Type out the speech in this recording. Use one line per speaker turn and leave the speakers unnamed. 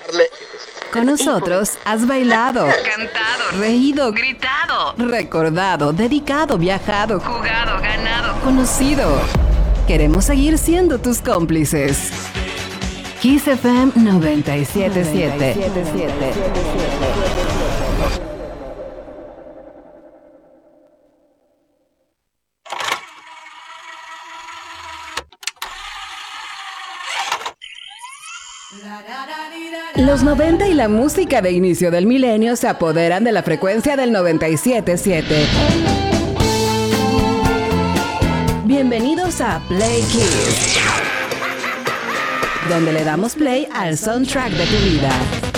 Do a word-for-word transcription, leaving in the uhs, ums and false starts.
Con nosotros has bailado,
cantado,
reído,
gritado,
recordado, dedicado, viajado,
jugado, ganado,
conocido. Queremos seguir siendo tus cómplices. Kiss F M noventa y siete punto siete. Los noventa y la música de inicio del milenio se apoderan de la frecuencia del noventa y siete punto siete. Bienvenidos a Play Kiss, donde le damos play al soundtrack de tu vida.